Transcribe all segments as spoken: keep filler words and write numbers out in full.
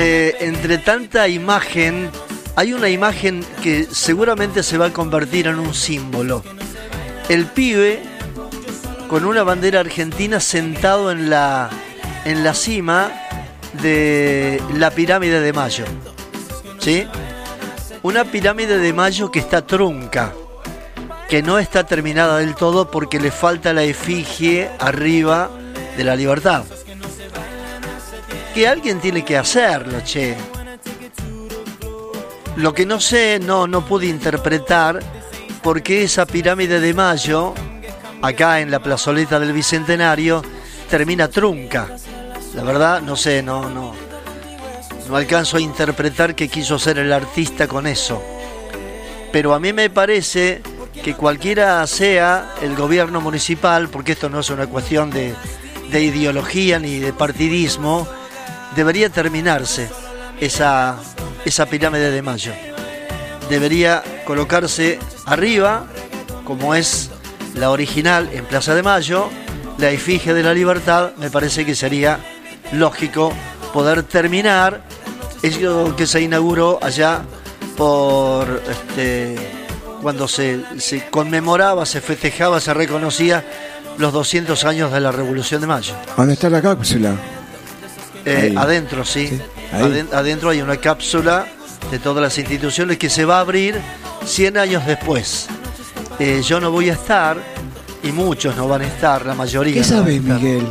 Eh, entre tanta imagen, hay una imagen que seguramente se va a convertir en un símbolo. El pibe con una bandera argentina sentado en la, en la cima de la pirámide de Mayo. ¿Sí? Una pirámide de Mayo que está trunca, que no está terminada del todo porque le falta la efigie arriba de la Libertad. Que alguien tiene que hacerlo, che. Lo que no sé, no, no pude interpretar por qué esa pirámide de Mayo, acá en la plazoleta del Bicentenario, termina trunca. La verdad, no sé, no, no, no alcanzo a interpretar qué quiso hacer el artista con eso. Pero a mí me parece que cualquiera sea el gobierno municipal, porque esto no es una cuestión de, de ideología ni de partidismo, debería terminarse esa, esa pirámide de Mayo. Debería colocarse arriba, como es la original en Plaza de Mayo, la efigie de la Libertad. Me parece que sería lógico poder terminar eso que se inauguró allá por este, cuando se, se conmemoraba, se festejaba, se reconocía los doscientos años de la Revolución de Mayo. ¿Dónde está la cápsula? Eh, adentro, sí. sí Adent- adentro hay una cápsula de todas las instituciones que se va a abrir cien años después. Eh, yo no voy a estar, y muchos no van a estar, la mayoría. ¿Qué no sabe, Miguel?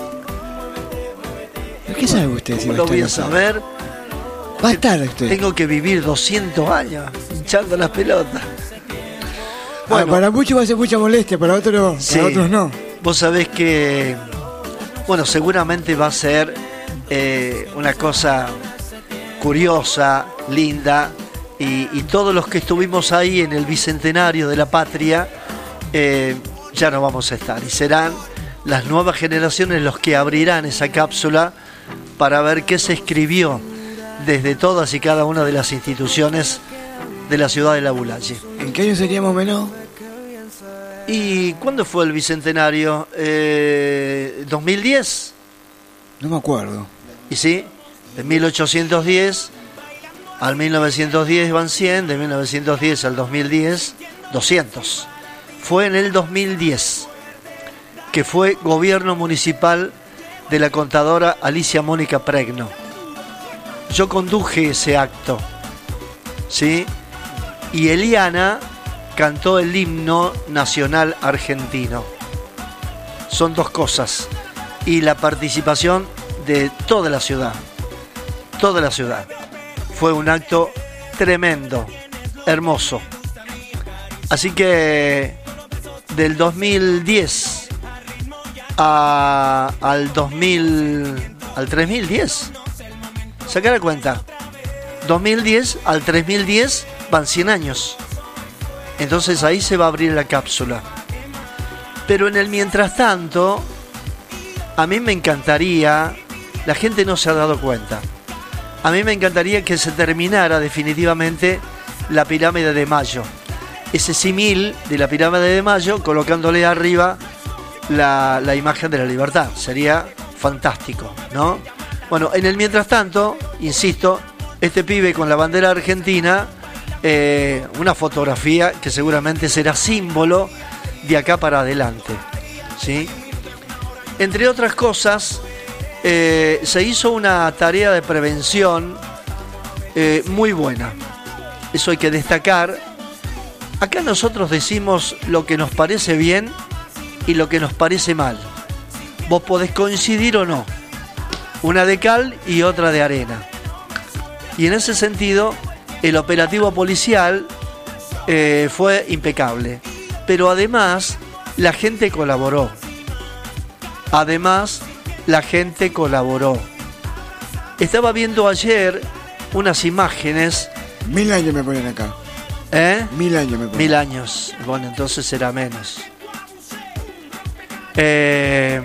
¿Qué sabe usted? Si no va lo a voy a estar saber. Va a estar usted. Tengo que vivir doscientos años hinchando las pelotas. Bueno, ah, para muchos va a ser mucha molestia, para otros, sí, para otros no. Vos sabés que, bueno, seguramente va a ser eh, una cosa curiosa, linda, y, y todos los que estuvimos ahí en el Bicentenario de la Patria, eh, ya no vamos a estar, y serán las nuevas generaciones los que abrirán esa cápsula para ver qué se escribió desde todas y cada una de las instituciones de la ciudad de La Bulaye. ¿En qué año seríamos menos? ¿Y cuándo fue el Bicentenario? Eh, ¿dos mil diez? No me acuerdo. Y sí, de mil ochocientos diez al mil novecientos diez van cien, de mil novecientos diez al dos mil diez, doscientos. Fue en el dos mil diez, que fue gobierno municipal de la contadora Alicia Mónica Pregno. Yo conduje ese acto, ¿sí? Y Eliana cantó el himno nacional argentino. Son dos cosas. Y la participación de toda la ciudad. Toda la ciudad. Fue un acto tremendo, hermoso. Así que del dos mil diez a, al dos mil, al tres mil diez, saca la cuenta. dos mil diez al tres mil diez van cien años. Entonces ahí se va a abrir la cápsula. Pero en el mientras tanto, a mí me encantaría, la gente no se ha dado cuenta, a mí me encantaría que se terminara definitivamente la pirámide de Mayo. Ese símil de la pirámide de Mayo, colocándole arriba la, la imagen de la Libertad. Sería fantástico, ¿no? Bueno, en el mientras tanto, insisto, este pibe con la bandera argentina, eh, una fotografía que seguramente será símbolo de acá para adelante, ¿sí? Entre otras cosas, eh, se hizo una tarea de prevención eh, muy buena. Eso hay que destacar. Acá nosotros decimos lo que nos parece bien y lo que nos parece mal. Vos podés coincidir o no. Una de cal y otra de arena. Y en ese sentido, el operativo policial eh, fue impecable. Pero además, la gente colaboró. Además, la gente colaboró. Estaba viendo ayer unas imágenes. Mil años me ponen acá. ¿Eh? Mil años me ponen. Mil años. Bueno, entonces será menos. Eh,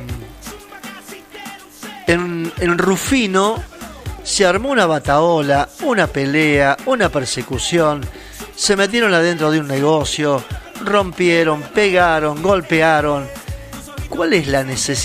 en, en Rufino se armó una batahola, una pelea, una persecución. Se metieron adentro de un negocio, rompieron, pegaron, golpearon. ¿Cuál es la necesidad?